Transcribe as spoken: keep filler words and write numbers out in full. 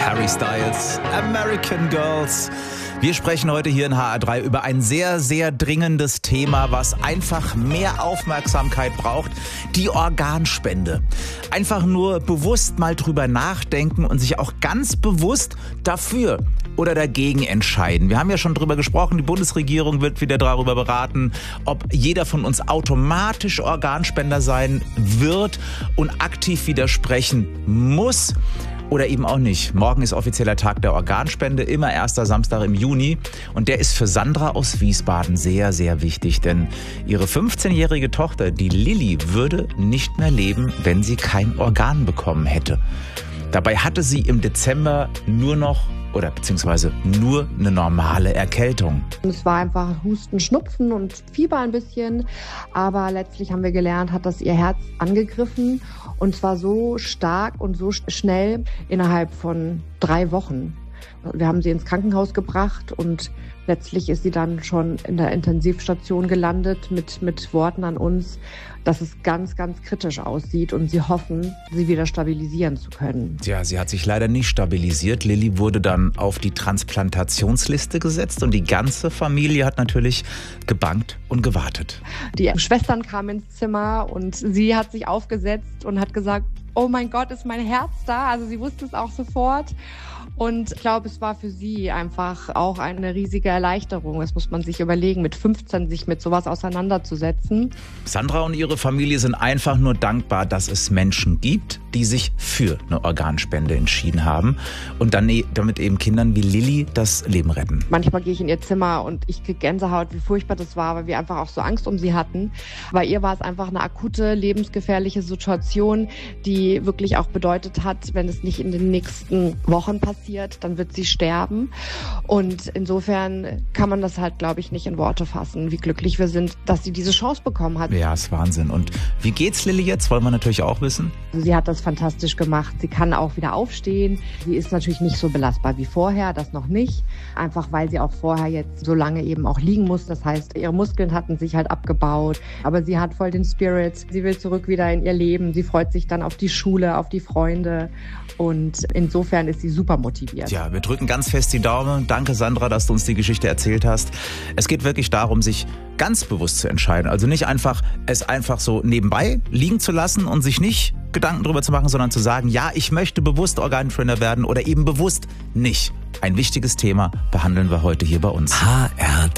Harry Styles, American Girls. Wir sprechen heute hier in H R drei über ein sehr, sehr dringendes Thema, was einfach mehr Aufmerksamkeit braucht. Die Organspende. Einfach nur bewusst mal drüber nachdenken und sich auch ganz bewusst dafür oder dagegen entscheiden. Wir haben ja schon drüber gesprochen, die Bundesregierung wird wieder darüber beraten, ob jeder von uns automatisch Organspender sein wird und aktiv widersprechen muss. Oder eben auch nicht. Morgen ist offizieller Tag der Organspende, immer erster Samstag im Juni. Und der ist für Sandra aus Wiesbaden sehr, sehr wichtig. Denn ihre fünfzehnjährige Tochter, die Lilly, würde nicht mehr leben, wenn sie kein Organ bekommen hätte. Dabei hatte sie im Dezember nur noch oder beziehungsweise nur eine normale Erkältung. Es war einfach Husten, Schnupfen und Fieber ein bisschen. Aber letztlich haben wir gelernt, hat das ihr Herz angegriffen. Und zwar so stark und so schnell innerhalb von drei Wochen. Wir haben sie ins Krankenhaus gebracht und letztlich ist sie dann schon in der Intensivstation gelandet mit, mit Worten an uns, dass es ganz, ganz kritisch aussieht und sie hoffen, sie wieder stabilisieren zu können. Ja, sie hat sich leider nicht stabilisiert. Lilly wurde dann auf die Transplantationsliste gesetzt und die ganze Familie hat natürlich gebangt und gewartet. Die Schwestern kamen ins Zimmer und sie hat sich aufgesetzt und hat gesagt, oh mein Gott, ist mein Herz da? Also sie wusste es auch sofort. Und ich glaube, es war für sie einfach auch eine riesige Erleichterung. Das muss man sich überlegen, mit fünfzehn sich mit sowas auseinanderzusetzen. Sandra und ihre Familie sind einfach nur dankbar, dass es Menschen gibt, die sich für eine Organspende entschieden haben und dann damit eben Kindern wie Lilly das Leben retten. Manchmal gehe ich in ihr Zimmer und ich kriege Gänsehaut, wie furchtbar das war, weil wir einfach auch so Angst um sie hatten. Bei ihr war es einfach eine akute, lebensgefährliche Situation, die wirklich auch bedeutet hat, wenn es nicht in den nächsten Wochen passiert, dann wird sie sterben. Und insofern kann man das halt, glaube ich, nicht in Worte fassen, wie glücklich wir sind, dass sie diese Chance bekommen hat. Ja, ist Wahnsinn. Und wie geht's Lilly jetzt? Wollen wir natürlich auch wissen. Sie hat das fantastisch gemacht. Sie kann auch wieder aufstehen. Sie ist natürlich nicht so belastbar wie vorher, das noch nicht. Einfach weil sie auch vorher jetzt so lange eben auch liegen muss. Das heißt, ihre Muskeln hatten sich halt abgebaut. Aber sie hat voll den Spirit. Sie will zurück wieder in ihr Leben. Sie freut sich dann auf die Schule, auf die Freunde. Und insofern ist sie super motiviert. Ja, wir drücken ganz fest die Daumen. Danke, Sandra, dass du uns die Geschichte erzählt hast. Es geht wirklich darum, sich ganz bewusst zu entscheiden. Also nicht einfach, es einfach so nebenbei liegen zu lassen und sich nicht Gedanken drüber zu machen, sondern zu sagen, ja, ich möchte bewusst Organspender werden oder eben bewusst nicht. Ein wichtiges Thema behandeln wir heute hier bei uns. H R